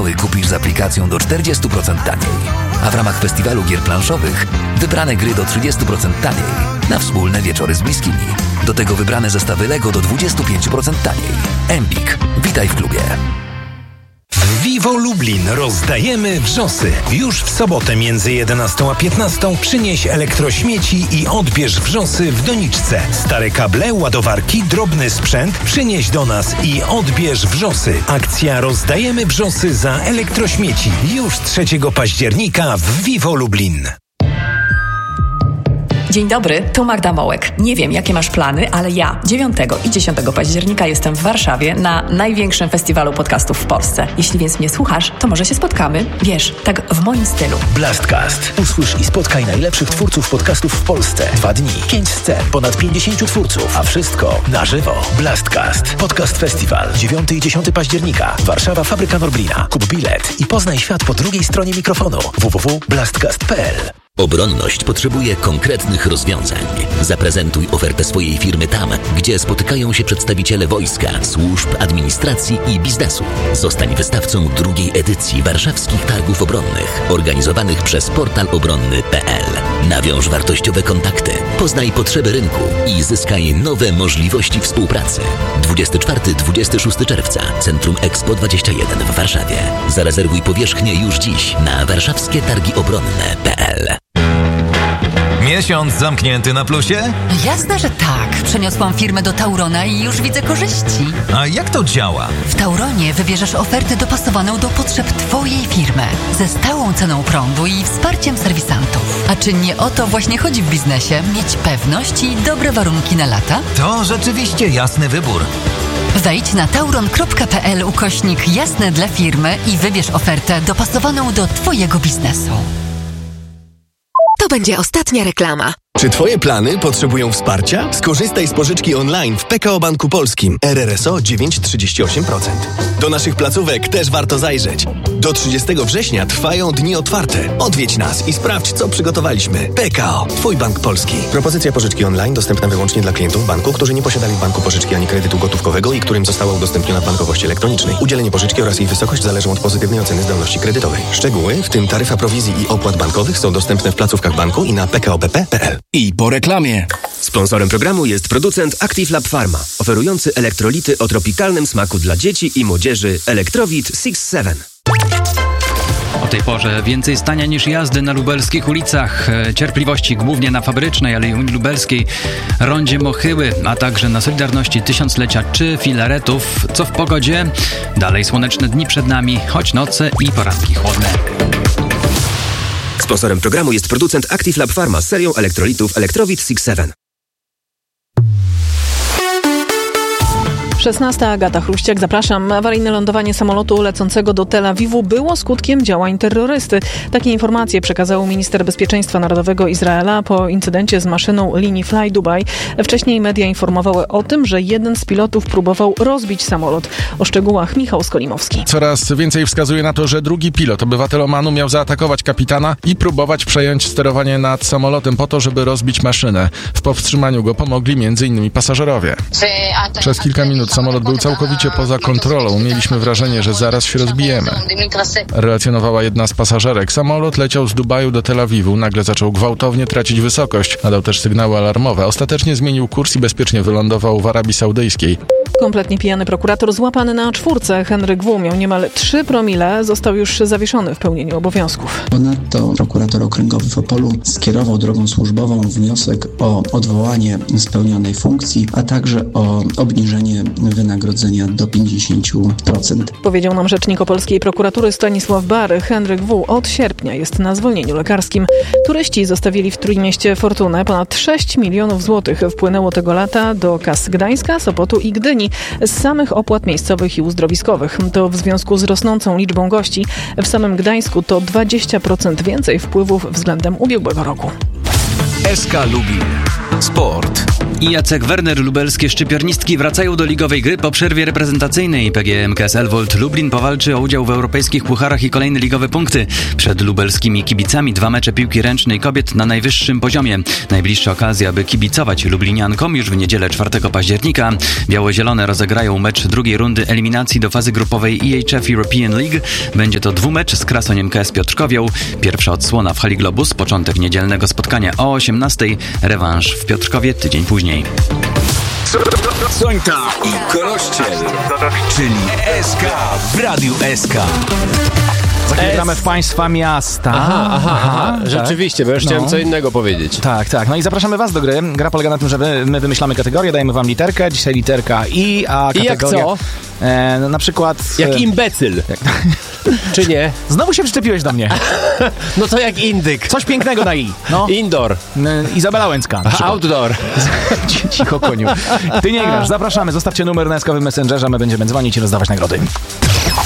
finały kupisz z aplikacją do 40% taniej. A w ramach festiwalu gier planszowych wybrane gry do 30% taniej na wspólne wieczory z bliskimi. Do tego wybrane zestawy Lego do 25% taniej. Empik. Witaj w klubie. W Vivo Lublin rozdajemy wrzosy. Już w sobotę między 11 a 15 przynieś elektrośmieci i odbierz wrzosy w doniczce. Stare kable, ładowarki, drobny sprzęt przynieś do nas i odbierz wrzosy. Akcja Rozdajemy wrzosy za elektrośmieci. Już 3 października w Vivo Lublin. Dzień dobry, tu Magda Mołek. Nie wiem, jakie masz plany, ale ja 9 i 10 października jestem w Warszawie na największym festiwalu podcastów w Polsce. Jeśli więc mnie słuchasz, to może się spotkamy. Wiesz, tak w moim stylu. Blastcast. Usłysz i spotkaj najlepszych twórców podcastów w Polsce. 2 dni, 5 scen, ponad 50 twórców, a wszystko na żywo. Blastcast. Podcast Festiwal. 9 i 10 października. Warszawa, Fabryka Norblina. Kup bilet i poznaj świat po drugiej stronie mikrofonu. www.blastcast.pl. Obronność potrzebuje konkretnych rozwiązań. Zaprezentuj ofertę swojej firmy tam, gdzie spotykają się przedstawiciele wojska, służb, administracji i biznesu. Zostań wystawcą drugiej edycji Warszawskich Targów Obronnych, organizowanych przez portal obronny.pl. Nawiąż wartościowe kontakty, poznaj potrzeby rynku i zyskaj nowe możliwości współpracy. 24-26 czerwca, Centrum Expo 21 w Warszawie. Zarezerwuj powierzchnię już dziś na warszawskietargiobronne.pl. Miesiąc zamknięty na plusie? Jasne, że tak. Przeniosłam firmę do Taurona i już widzę korzyści. A jak to działa? W Tauronie wybierzesz ofertę dopasowaną do potrzeb Twojej firmy, ze stałą ceną prądu i wsparciem serwisantów. A czy nie o to właśnie chodzi w biznesie? Mieć pewność i dobre warunki na lata? To rzeczywiście jasny wybór. Wejdź na tauron.pl/jasne dla firmy i wybierz ofertę dopasowaną do Twojego biznesu. To będzie ostatnia reklama. Czy Twoje plany potrzebują wsparcia? Skorzystaj z pożyczki online w PKO Banku Polskim. RRSO 9,38%. Do naszych placówek też warto zajrzeć. Do 30 września trwają dni otwarte. Odwiedź nas i sprawdź, co przygotowaliśmy. PKO. Twój bank polski. Propozycja pożyczki online dostępna wyłącznie dla klientów banku, którzy nie posiadali w banku pożyczki ani kredytu gotówkowego i którym została udostępniona w bankowości elektronicznej. Udzielenie pożyczki oraz jej wysokość zależą od pozytywnej oceny zdolności kredytowej. Szczegóły, w tym taryfa prowizji i opłat bankowych, są dostępne w placówkach banku i na pkobp.pl. I po reklamie. Sponsorem programu jest producent Active Lab Pharma, oferujący elektrolity o tropikalnym smaku dla dzieci i młodzieży Electrowit 6-7. O tej porze więcej stania niż jazdy na lubelskich ulicach. Cierpliwości głównie na Fabrycznej, Alei Unii Lubelskiej, rondzie Mochyły, a także na Solidarności Tysiąclecia czy Filaretów. Co w pogodzie? Dalej słoneczne dni przed nami, choć noce i poranki chłodne. Sponsorem programu jest producent Active Lab Pharma z serią elektrolitów Electrowit 6-7. 16. Agata Chruściak, zapraszam. Awaryjne lądowanie samolotu lecącego do Tel Awiwu było skutkiem działań terrorysty. Takie informacje przekazał minister bezpieczeństwa narodowego Izraela po incydencie z maszyną linii Fly Dubai. Wcześniej media informowały o tym, że jeden z pilotów próbował rozbić samolot. O szczegółach Michał Skolimowski. Coraz więcej wskazuje na to, że drugi pilot, obywatel Omanu, miał zaatakować kapitana i próbować przejąć sterowanie nad samolotem po to, żeby rozbić maszynę. W powstrzymaniu go pomogli m.in. pasażerowie. Przez kilka minut samolot był całkowicie poza kontrolą. Mieliśmy wrażenie, że zaraz się rozbijemy. Relacjonowała jedna z pasażerek. Samolot leciał z Dubaju do Tel Awiwu. Nagle zaczął gwałtownie tracić wysokość. Nadał też sygnały alarmowe. Ostatecznie zmienił kurs i bezpiecznie wylądował w Arabii Saudyjskiej. Kompletnie pijany prokurator złapany na 4. Henryk W. miał niemal 3 promile. Został już zawieszony w pełnieniu obowiązków. Ponadto prokurator okręgowy w Opolu skierował drogą służbową wniosek o odwołanie spełnionej funkcji, a także o obniżenie wynagrodzenia do 50%. Powiedział nam rzecznik opolskiej prokuratury Stanisław Bary. Henryk W. od sierpnia jest na zwolnieniu lekarskim. Turyści zostawili w Trójmieście fortunę. Ponad 6 milionów złotych wpłynęło tego lata do kas Gdańska, Sopotu i Gdyni z samych opłat miejscowych i uzdrowiskowych. To w związku z rosnącą liczbą gości. W samym Gdańsku to 20% więcej wpływów względem ubiegłego roku. SK Lubin. Sport. I Jacek Werner. Lubelskie szczypiornistki wracają do ligowej gry po przerwie reprezentacyjnej. PGE MKS Elwold Lublin powalczy o udział w europejskich pucharach i kolejne ligowe punkty. Przed lubelskimi kibicami 2 mecze piłki ręcznej kobiet na najwyższym poziomie. Najbliższa okazja, by kibicować lubliniankom już w niedzielę 4 października. Biało-zielone rozegrają mecz drugiej rundy eliminacji do fazy grupowej EHF European League. Będzie to dwumecz z Krasoń MKS Piotrkowią. Pierwsza odsłona w hali Globus, początek niedzielnego spotkania o 18:00, rewanż w Piotrkowie tydzień później. Sońta i Korościel, czyli SK w Radiu SK. Za chwilę gramy w państwa miasta. Aha. Rzeczywiście, bo już chciałem co innego powiedzieć. Tak. No i zapraszamy was do gry. Gra polega na tym, że my wymyślamy kategorię, dajemy wam literkę. Dzisiaj literka I, a kategoria... I jak co? No, na przykład... Jak imbecyl. Czy nie? Znowu się przyczepiłeś do mnie. No to jak indyk. Coś pięknego na I. No. Indoor. Izabela Łęcka. Outdoor. Cicho, koniu. Ty nie grasz. Zapraszamy. Zostawcie numer na SK-owym Messengerze. My będziemy dzwonić i rozdawać nagrody.